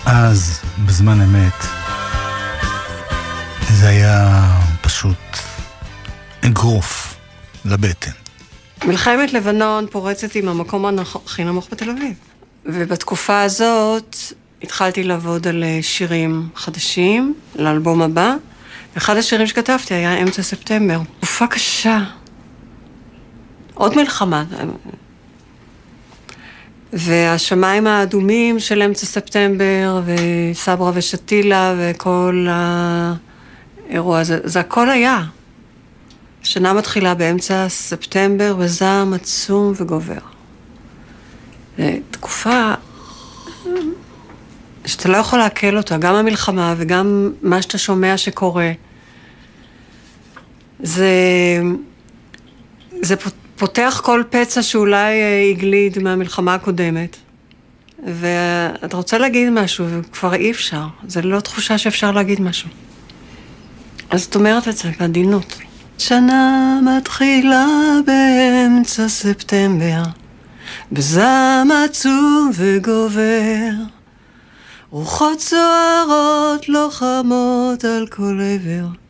אז, בזמן אמת, זה היה פשוט אגרוף לבטן. מלחמת לבנון פורצת עם המקום הכי נמוך בתל אביב. ובתקופה הזאת התחלתי לעבוד על שירים חדשים, לאלבום הבא. אחד השירים שכתבתי היה אמצע ספטמבר. תקופה קשה. עוד מלחמה. והשמיים האדומים של אמצע ספטמבר, וסברה ושתילה, וכל האירוע הזה, זה הכל היה. שנה מתחילה באמצע ספטמבר, וזעם עצום וגובר. תקופה שאתה לא יכול להקל אותה, גם המלחמה וגם מה שאתה שומע שקורה. זה פותח כל פצע שאולי יגליד מהמלחמה הקודמת. ואתה רוצה להגיד משהו, וכבר אי אפשר. זה לא תחושה שאפשר להגיד משהו. אז את אומרת את זה בעדינות. שנה מתחילה באמצע ספטמבר, בזעם עצום וגובר, רוחות סוערות לוחמות על כל עבר.